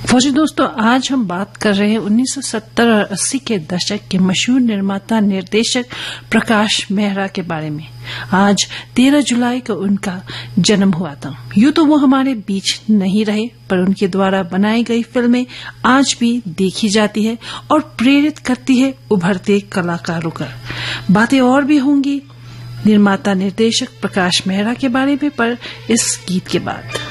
फौजी दोस्तों, आज हम बात कर रहे हैं 1970 और 80 के दशक के मशहूर निर्माता निर्देशक प्रकाश मेहरा के बारे में। आज 13 जुलाई को उनका जन्म हुआ था। यूं तो वो हमारे बीच नहीं रहे, पर उनके द्वारा बनाई गई फिल्में आज भी देखी जाती है और प्रेरित करती है उभरते कलाकारों का। बातें और भी होंगी निर्माता निर्देशक प्रकाश मेहरा के बारे में, पर इस गीत के बाद।